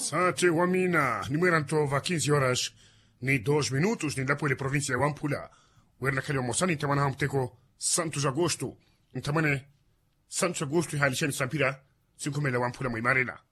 Sate wamina, nimuerantova 15 horas ni 2 minutos ni dapo ile provincia ya Wampula. Werna kali wa Mosani tamana hamteko Santos Agosto. Ntamane Santos Agosto halishani sampira 5 Wampula mwimarela.